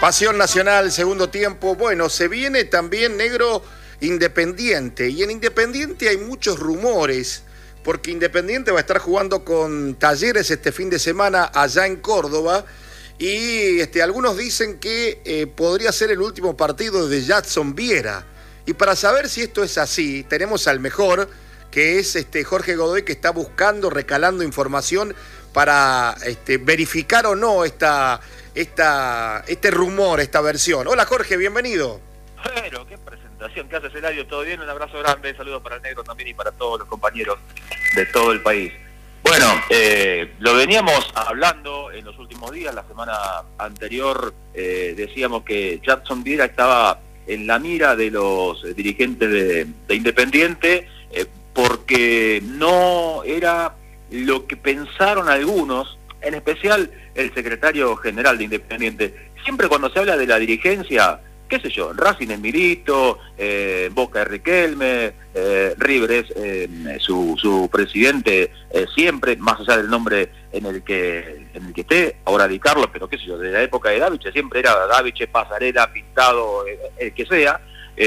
Pasión Nacional, segundo tiempo. Bueno, se viene también, negro, Independiente. Y en Independiente hay muchos rumores, porque Independiente va a estar jugando con Talleres este fin de semana allá en Córdoba. Y algunos dicen que podría ser el último partido de Jadson Viera. Y para saber si esto es así, tenemos al mejor, que es Jorge Godoy, que está buscando, recalando información para verificar o no este rumor, esta versión. Hola Jorge, bienvenido. Pero, qué presentación, ¿qué haces, Eladio? ¿Todo bien? Un abrazo grande, saludos para el negro también y para todos los compañeros de todo el país. Bueno, lo veníamos hablando en los últimos días, la semana anterior decíamos que Jadson Viera estaba en la mira de los dirigentes de Independiente porque no era lo que pensaron algunos, en especial el secretario general de Independiente. Siempre cuando se habla de la dirigencia, qué sé yo, Racing es Milito, Boca es Riquelme, River es su presidente, siempre, más allá del nombre en el que esté, ahora Di Carlo, pero qué sé yo, desde la época de Daviche siempre era Daviche, Pasarela, Pintado, el que sea,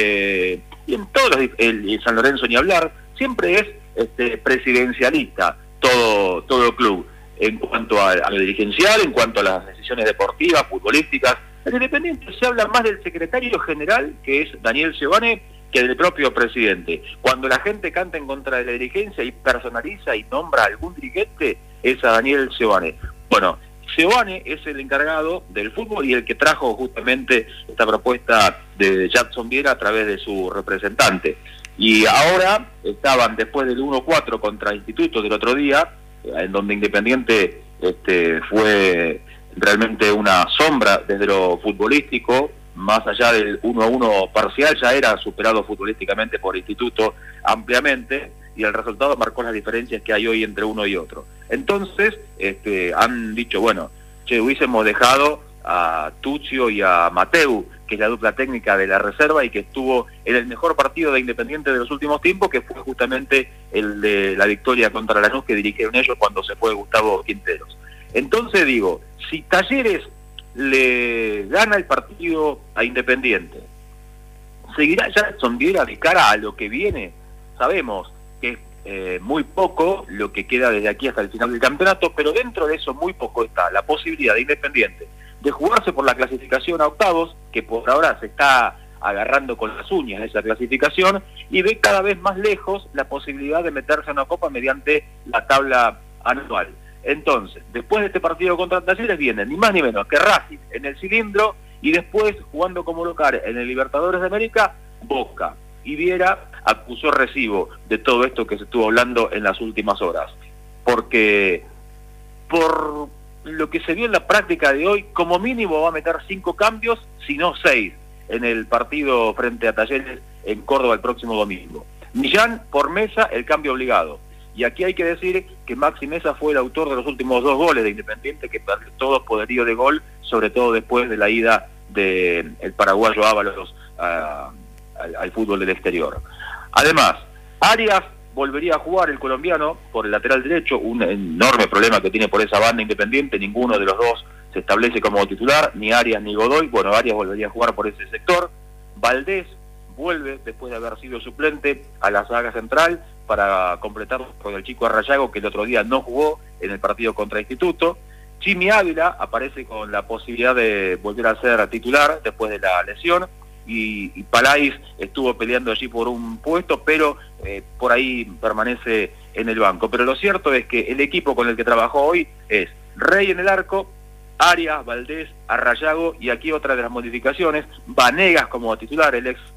y en todos el San Lorenzo ni hablar, siempre es presidencialista todo club, en cuanto a lo dirigencial, en cuanto a las decisiones deportivas, futbolísticas. En Independiente se habla más del secretario general, que es Daniel Sciovane, que del propio presidente. Cuando la gente canta en contra de la dirigencia y personaliza y nombra a algún dirigente, es a Daniel Sciovane. Bueno, Sciovane es el encargado del fútbol y el que trajo justamente esta propuesta de Jadson Viera a través de su representante. Y ahora estaban, después del 1-4 contra Instituto del otro día, en donde Independiente fue realmente una sombra desde lo futbolístico, más allá del 1-1 parcial, ya era superado futbolísticamente por Instituto ampliamente, y el resultado marcó las diferencias que hay hoy entre uno y otro. Entonces, han dicho, bueno, hubiésemos dejado a Tuccio y a Mateu, que es la dupla técnica de la reserva y que estuvo en el mejor partido de Independiente de los últimos tiempos, que fue justamente el de la victoria contra Lanús que dirigieron ellos cuando se fue Gustavo Quinteros. Entonces digo, si Talleres le gana el partido a Independiente, ¿seguirá Jadson Viera de cara a lo que viene? Sabemos que es muy poco lo que queda desde aquí hasta el final del campeonato, pero dentro de eso muy poco está la posibilidad de Independiente de jugarse por la clasificación a octavos, que por ahora se está agarrando con las uñas esa clasificación, y ve cada vez más lejos la posibilidad de meterse a una copa mediante la tabla anual. Entonces, después de este partido contra Talleres viene ni más ni menos que Racing en el cilindro, y después, jugando como local en el Libertadores de América, Boca. Y Viera acusó recibo de todo esto que se estuvo hablando en las últimas horas. Porque por lo que se vio en la práctica de hoy, como mínimo va a meter 5 cambios, si no 6, en el partido frente a Talleres en Córdoba el próximo domingo. Millán por Mesa, el cambio obligado. Y aquí hay que decir que Maxi Mesa fue el autor de los últimos 2 goles de Independiente, que perdió todo poderío de gol, sobre todo después de la ida del paraguayo Ábalos al fútbol del exterior. Además, Arias volvería a jugar, el colombiano, por el lateral derecho, un enorme problema que tiene por esa banda Independiente, ninguno de los dos se establece como titular, ni Arias ni Godoy. Bueno, Arias volvería a jugar por ese sector. Valdés vuelve, después de haber sido suplente, a la saga central para completar con el chico Arrayago, que el otro día no jugó en el partido contra Instituto. Jimmy Ávila aparece con la posibilidad de volver a ser titular después de la lesión, y Palais estuvo peleando allí por un puesto, pero por ahí permanece en el banco. Pero lo cierto es que el equipo con el que trabajó hoy es Rey en el arco, Arias, Valdés, Arrayago, y aquí otra de las modificaciones, Vanegas como titular, el ex